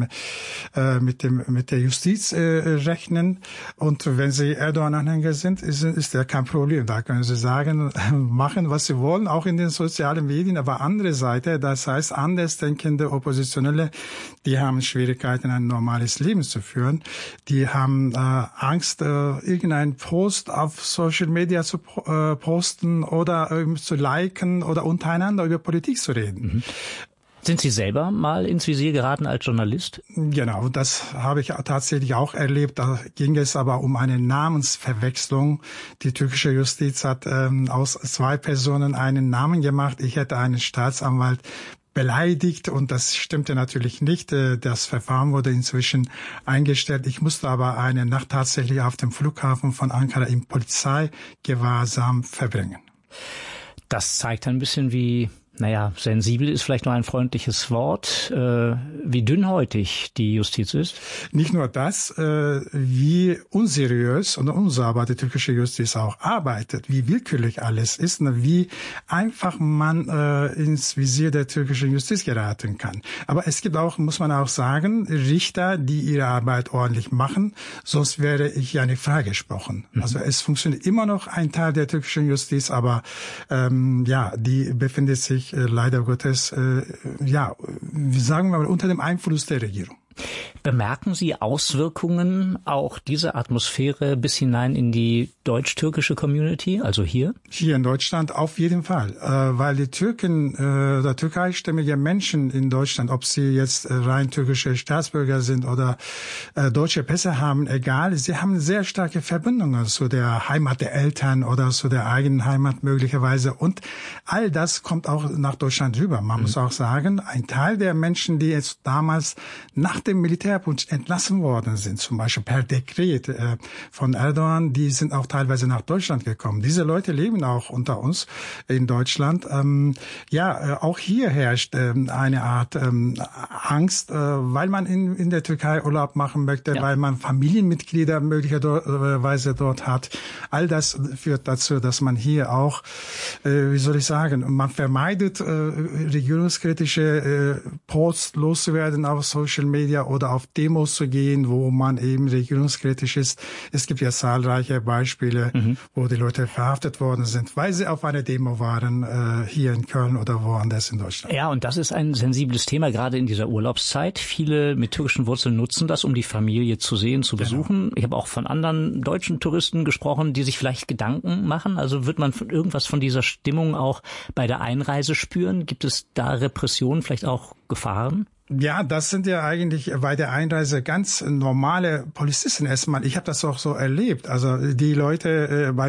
Justiz rechnen. Und wenn sie Erdogan-Anhänger sind, ist ja kein Problem. Da können sie sagen, machen, was sie wollen, auch in den sozialen Medien. Aber andere Seite, das heißt andersdenkende Oppositionelle, die haben Schwierigkeiten, ein normales Leben zu führen. Die haben Angst, irgendeinen Post auf Social Media zu posten oder zu liken oder untereinander über Politik zu reden. Sind Sie selber mal ins Visier geraten als Journalist? Genau, das habe ich tatsächlich auch erlebt. Da ging es aber um eine Namensverwechslung. Die türkische Justiz hat aus 2 Personen einen Namen gemacht. Ich hätte einen Staatsanwalt beleidigt und das stimmte natürlich nicht. Das Verfahren wurde inzwischen eingestellt. Ich musste aber eine Nacht tatsächlich auf dem Flughafen von Ankara im Polizeigewahrsam verbringen. Das zeigt ein bisschen, wie sensibel ist vielleicht nur ein freundliches Wort, wie dünnhäutig die Justiz ist. Nicht nur das, wie unseriös und unsauber die türkische Justiz auch arbeitet, wie willkürlich alles ist, wie einfach man ins Visier der türkischen Justiz geraten kann. Aber es gibt auch, muss man auch sagen, Richter, die ihre Arbeit ordentlich machen, sonst wäre ich ja nicht freigesprochen. Also es funktioniert immer noch ein Teil der türkischen Justiz, aber die befindet sich leider Gottes, wie sagen wir mal, unter dem Einfluss der Regierung. Bemerken Sie Auswirkungen auch dieser Atmosphäre bis hinein in die deutsch-türkische Community, also hier? Hier in Deutschland auf jeden Fall, weil die Türken oder türkeistämmige Menschen in Deutschland, ob sie jetzt rein türkische Staatsbürger sind oder deutsche Pässe haben, egal, sie haben sehr starke Verbindungen zu der Heimat der Eltern oder zu der eigenen Heimat möglicherweise und all das kommt auch nach Deutschland rüber. Man muss auch sagen, ein Teil der Menschen, die jetzt damals nach dem Militärputsch entlassen worden sind, zum Beispiel per Dekret von Erdogan, die sind auch teilweise nach Deutschland gekommen. Diese Leute leben auch unter uns in Deutschland. Auch hier herrscht eine Art Angst, weil man in der Türkei Urlaub machen möchte, weil man Familienmitglieder möglicherweise dort hat. All das führt dazu, dass man hier auch, man vermeidet regierungskritische Posts loszuwerden auf Social Media oder auf auf Demos zu gehen, wo man eben regierungskritisch ist. Es gibt ja zahlreiche Beispiele, wo die Leute verhaftet worden sind, weil sie auf einer Demo waren, hier in Köln oder woanders in Deutschland. Ja, und das ist ein sensibles Thema, gerade in dieser Urlaubszeit. Viele mit türkischen Wurzeln nutzen das, um die Familie zu sehen, zu besuchen. Ich habe auch von anderen deutschen Touristen gesprochen, die sich vielleicht Gedanken machen. Also wird man irgendwas von dieser Stimmung auch bei der Einreise spüren? Gibt es da Repressionen, vielleicht auch Gefahren? Ja, das sind ja eigentlich bei der Einreise ganz normale Polizisten erstmal. Ich habe das auch so erlebt. Also die Leute bei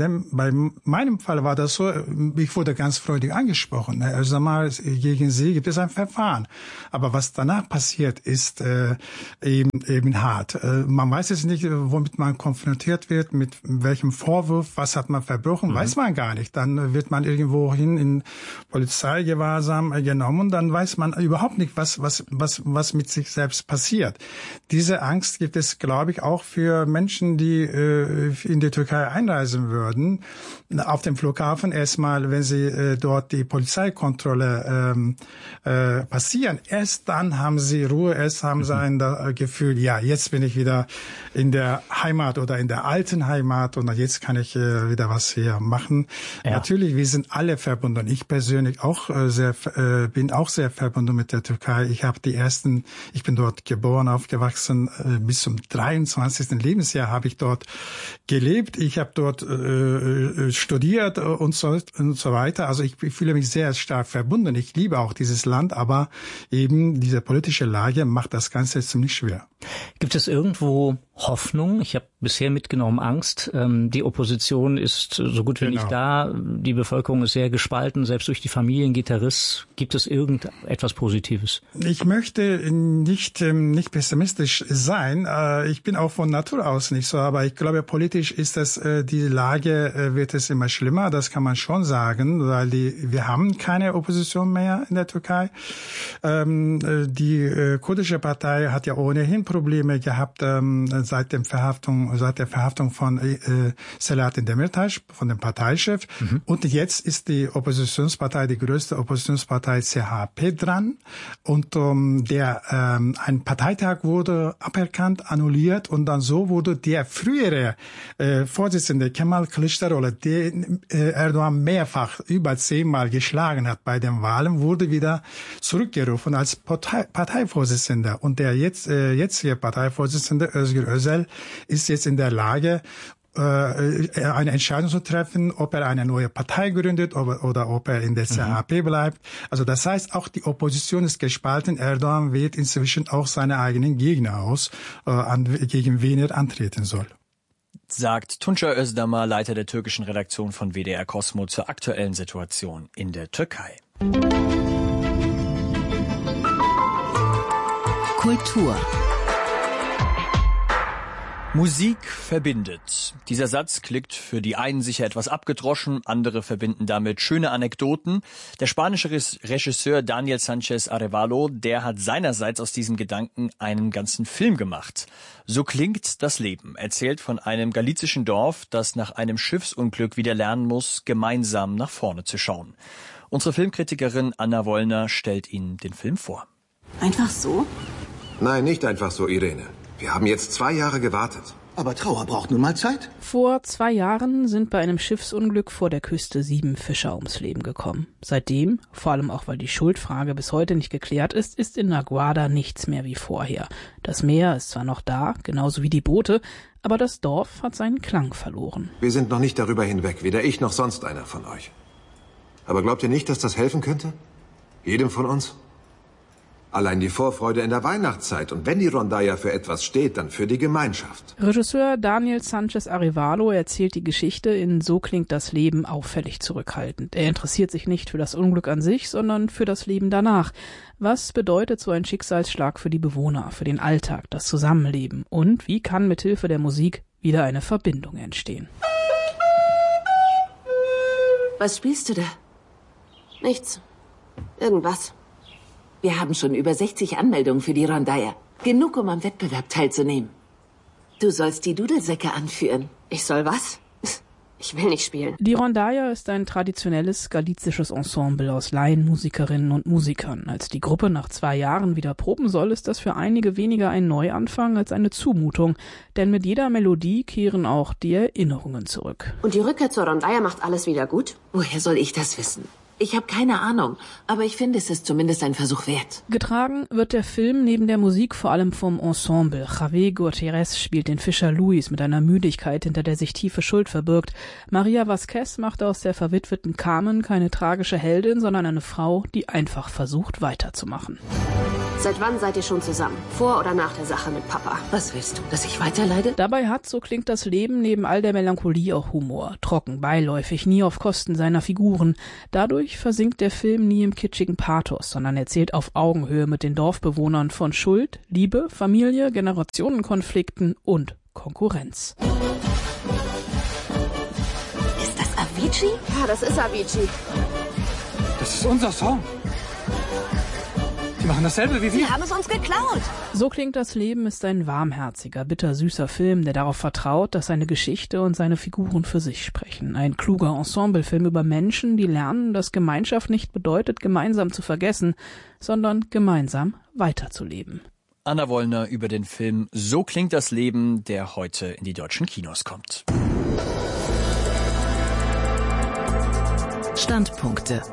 meinem Fall war das so, ich wurde ganz freundlich angesprochen. Also mal, gegen sie gibt es ein Verfahren. Aber was danach passiert, ist eben hart. Man weiß jetzt nicht, womit man konfrontiert wird, mit welchem Vorwurf, was hat man verbrochen, weiß man gar nicht. Dann wird man irgendwohin in Polizeigewahrsam genommen, dann weiß man überhaupt nicht, was mit sich selbst passiert. Diese Angst gibt es, glaube ich, auch für Menschen, die in die Türkei einreisen würden. Auf dem Flughafen erstmal, wenn sie dort die Polizeikontrolle passieren, erst dann haben sie Ruhe, erst haben sie ein Gefühl, ja, jetzt bin ich wieder in der Heimat oder in der alten Heimat und jetzt kann ich wieder was hier machen. Ja. Natürlich, wir sind alle verbunden. Ich persönlich auch bin auch sehr verbunden mit der Türkei. Ich bin dort geboren, aufgewachsen, bis zum 23. Lebensjahr habe ich dort gelebt. Ich habe dort studiert und so weiter. Also ich fühle mich sehr stark verbunden. Ich liebe auch dieses Land, aber eben diese politische Lage macht das Ganze ziemlich schwer. Gibt es irgendwo Hoffnung? Ich habe bisher mitgenommen Angst. Die Opposition ist so gut wie nicht da. Die Bevölkerung ist sehr gespalten. Selbst durch die Familien geht der Riss. Gibt es irgendetwas Positives? Ich möchte nicht pessimistisch sein. Ich bin auch von Natur aus nicht so. Aber ich glaube, politisch ist die Lage wird es immer schlimmer. Das kann man schon sagen, weil wir haben keine Opposition mehr in der Türkei. Die kurdische Partei hat ja ohnehin Probleme gehabt seit der Verhaftung von Selahattin Demirtas, von dem Parteichef. Und jetzt ist die Oppositionspartei, die größte Oppositionspartei CHP dran. Und ein Parteitag wurde aberkannt, annulliert und dann so wurde der frühere Vorsitzende Kemal Kılıçdaroğlu, den Erdogan mehrfach über 10-mal geschlagen hat bei den Wahlen, wurde wieder zurückgerufen als Parteivorsitzender. Und der jetzige Parteivorsitzende Özgür Özel ist jetzt in der Lage, eine Entscheidung zu treffen, ob er eine neue Partei gründet oder ob er in der CHP bleibt. Also das heißt, auch die Opposition ist gespalten. Erdogan wählt inzwischen auch seine eigenen Gegner aus, gegen wen er antreten soll. Sagt Tuncer Özdamar, Leiter der türkischen Redaktion von WDR Cosmo zur aktuellen Situation in der Türkei. Kultur. Musik verbindet. Dieser Satz klingt für die einen sicher etwas abgedroschen, andere verbinden damit schöne Anekdoten. Der spanische Regisseur Daniel Sánchez Arevalo, der hat seinerseits aus diesem Gedanken einen ganzen Film gemacht. So klingt das Leben, erzählt von einem galizischen Dorf, das nach einem Schiffsunglück wieder lernen muss, gemeinsam nach vorne zu schauen. Unsere Filmkritikerin Anna Wollner stellt Ihnen den Film vor. Einfach so? Nein, nicht einfach so, Irene. Wir haben jetzt 2 Jahre gewartet. Aber Trauer braucht nun mal Zeit. Vor 2 Jahren sind bei einem Schiffsunglück vor der Küste 7 Fischer ums Leben gekommen. Seitdem, vor allem auch weil die Schuldfrage bis heute nicht geklärt ist in La Guarda nichts mehr wie vorher. Das Meer ist zwar noch da, genauso wie die Boote, aber das Dorf hat seinen Klang verloren. Wir sind noch nicht darüber hinweg, weder ich noch sonst einer von euch. Aber glaubt ihr nicht, dass das helfen könnte? Jedem von uns? Allein die Vorfreude in der Weihnachtszeit. Und wenn die Rondalla für etwas steht, dann für die Gemeinschaft. Regisseur Daniel Sánchez Arevalo erzählt die Geschichte in So klingt das Leben auffällig zurückhaltend. Er interessiert sich nicht für das Unglück an sich, sondern für das Leben danach. Was bedeutet so ein Schicksalsschlag für die Bewohner, für den Alltag, das Zusammenleben? Und wie kann mithilfe der Musik wieder eine Verbindung entstehen? Was spielst du da? Nichts. Irgendwas. Wir haben schon über 60 Anmeldungen für die Rondalla. Genug, um am Wettbewerb teilzunehmen. Du sollst die Dudelsäcke anführen. Ich soll was? Ich will nicht spielen. Die Rondaia ist ein traditionelles galizisches Ensemble aus Laienmusikerinnen und Musikern. Als die Gruppe nach 2 Jahren wieder proben soll, ist das für einige weniger ein Neuanfang als eine Zumutung. Denn mit jeder Melodie kehren auch die Erinnerungen zurück. Und die Rückkehr zur Rondaia macht alles wieder gut? Woher soll ich das wissen? Ich habe keine Ahnung, aber ich finde, es ist zumindest ein Versuch wert. Getragen wird der Film neben der Musik vor allem vom Ensemble. Javier Gutierrez spielt den Fischer Luis mit einer Müdigkeit, hinter der sich tiefe Schuld verbirgt. Maria Vázquez macht aus der verwitweten Carmen keine tragische Heldin, sondern eine Frau, die einfach versucht, weiterzumachen. Seit wann seid ihr schon zusammen? Vor oder nach der Sache mit Papa? Was willst du, dass ich weiterleide? Dabei hat, so klingt das Leben, neben all der Melancholie auch Humor. Trocken, beiläufig, nie auf Kosten seiner Figuren. Dadurch versinkt der Film nie im kitschigen Pathos, sondern erzählt auf Augenhöhe mit den Dorfbewohnern von Schuld, Liebe, Familie, Generationenkonflikten und Konkurrenz. Ist das Avicii? Ja, das ist Avicii. Das ist unser Song. Sie machen dasselbe wie wir. Sie haben es uns geklaut. So klingt das Leben ist ein warmherziger, bittersüßer Film, der darauf vertraut, dass seine Geschichte und seine Figuren für sich sprechen. Ein kluger Ensemblefilm über Menschen, die lernen, dass Gemeinschaft nicht bedeutet, gemeinsam zu vergessen, sondern gemeinsam weiterzuleben. Anna Wollner über den Film So klingt das Leben, der heute in die deutschen Kinos kommt. Standpunkte.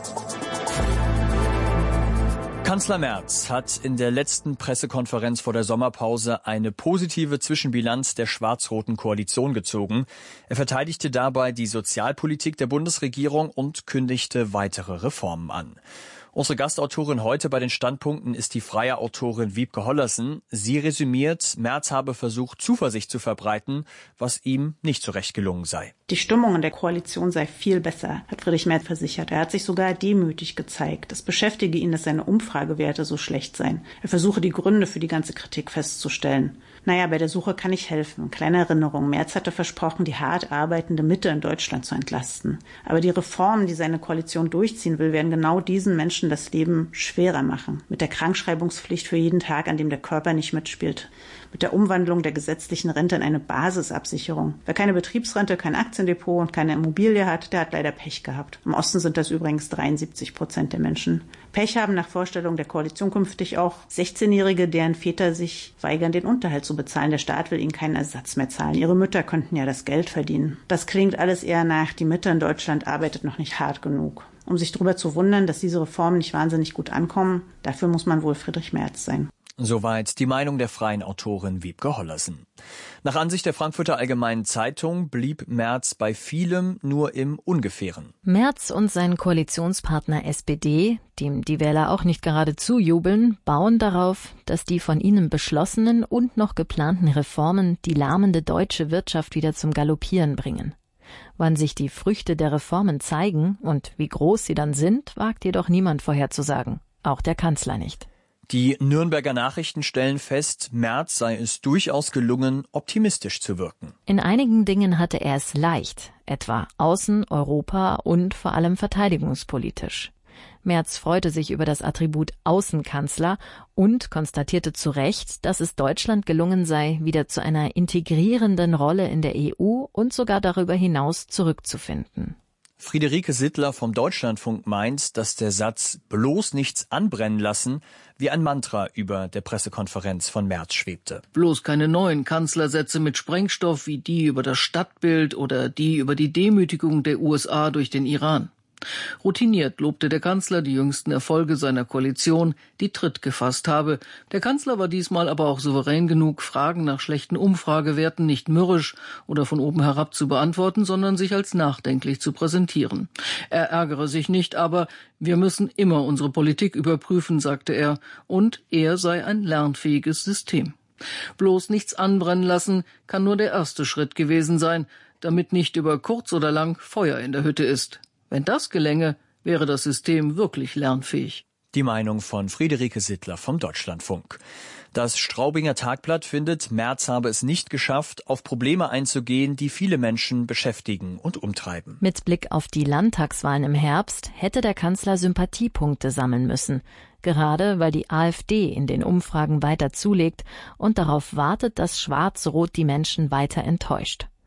Kanzler Merz hat in der letzten Pressekonferenz vor der Sommerpause eine positive Zwischenbilanz der schwarz-roten Koalition gezogen. Er verteidigte dabei die Sozialpolitik der Bundesregierung und kündigte weitere Reformen an. Unsere Gastautorin heute bei den Standpunkten ist die freie Autorin Wiebke Hollersen. Sie resümiert, Merz habe versucht, Zuversicht zu verbreiten, was ihm nicht so recht gelungen sei. Die Stimmung in der Koalition sei viel besser, hat Friedrich Merz versichert. Er hat sich sogar demütig gezeigt. Es beschäftige ihn, dass seine Umfragewerte so schlecht seien. Er versuche, die Gründe für die ganze Kritik festzustellen. Naja, bei der Suche kann ich helfen. Kleine Erinnerung. Merz hatte versprochen, die hart arbeitende Mitte in Deutschland zu entlasten. Aber die Reformen, die seine Koalition durchziehen will, werden genau diesen Menschen das Leben schwerer machen. Mit der Krankschreibungspflicht für jeden Tag, an dem der Körper nicht mitspielt. Mit der Umwandlung der gesetzlichen Rente in eine Basisabsicherung. Wer keine Betriebsrente, kein Aktiendepot und keine Immobilie hat, der hat leider Pech gehabt. Im Osten sind das übrigens 73% der Menschen. Pech haben nach Vorstellung der Koalition künftig auch 16-Jährige, deren Väter sich weigern, den Unterhalt zu bezahlen. Der Staat will ihnen keinen Ersatz mehr zahlen. Ihre Mütter könnten ja das Geld verdienen. Das klingt alles eher nach, die Mitte in Deutschland arbeitet noch nicht hart genug. Um sich darüber zu wundern, dass diese Reformen nicht wahnsinnig gut ankommen, dafür muss man wohl Friedrich Merz sein. Soweit die Meinung der freien Autorin Wiebke Hollersen. Nach Ansicht der Frankfurter Allgemeinen Zeitung blieb Merz bei vielem nur im Ungefähren. Merz und sein Koalitionspartner SPD, dem die Wähler auch nicht gerade zujubeln, bauen darauf, dass die von ihnen beschlossenen und noch geplanten Reformen die lahmende deutsche Wirtschaft wieder zum Galoppieren bringen. Wann sich die Früchte der Reformen zeigen und wie groß sie dann sind, wagt jedoch niemand vorherzusagen, auch der Kanzler nicht. Die Nürnberger Nachrichten stellen fest, Merz sei es durchaus gelungen, optimistisch zu wirken. In einigen Dingen hatte er es leicht, etwa außen-, Europa- und vor allem verteidigungspolitisch. Merz freute sich über das Attribut Außenkanzler und konstatierte zu Recht, dass es Deutschland gelungen sei, wieder zu einer integrierenden Rolle in der EU und sogar darüber hinaus zurückzufinden. Friederike Sittler vom Deutschlandfunk meint, dass der Satz bloß nichts anbrennen lassen wie ein Mantra über der Pressekonferenz von Merz schwebte. Bloß keine neuen Kanzlersätze mit Sprengstoff wie die über das Stadtbild oder die über die Demütigung der USA durch den Iran. Routiniert lobte der Kanzler die jüngsten Erfolge seiner Koalition, die Tritt gefasst habe. Der Kanzler war diesmal aber auch souverän genug, Fragen nach schlechten Umfragewerten nicht mürrisch oder von oben herab zu beantworten, sondern sich als nachdenklich zu präsentieren. Er ärgere sich nicht, aber wir müssen immer unsere Politik überprüfen, sagte er, und er sei ein lernfähiges System. Bloß nichts anbrennen lassen kann nur der erste Schritt gewesen sein, damit nicht über kurz oder lang Feuer in der Hütte ist. Wenn das gelänge, wäre das System wirklich lernfähig. Die Meinung von Friederike Sittler vom Deutschlandfunk. Das Straubinger Tagblatt findet, Merz habe es nicht geschafft, auf Probleme einzugehen, die viele Menschen beschäftigen und umtreiben. Mit Blick auf die Landtagswahlen im Herbst hätte der Kanzler Sympathiepunkte sammeln müssen. Gerade weil die AfD in den Umfragen weiter zulegt und darauf wartet, dass Schwarz-Rot die Menschen weiter enttäuscht.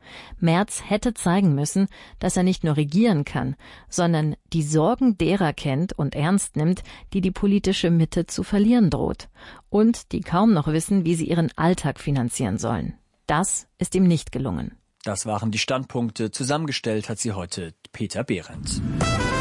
Merz hätte zeigen müssen, dass er nicht nur regieren kann, sondern die Sorgen derer kennt und ernst nimmt, die die politische Mitte zu verlieren droht und die kaum noch wissen, wie sie ihren Alltag finanzieren sollen. Das ist ihm nicht gelungen. Das waren die Standpunkte. Zusammengestellt hat sie heute Peter Behrendt.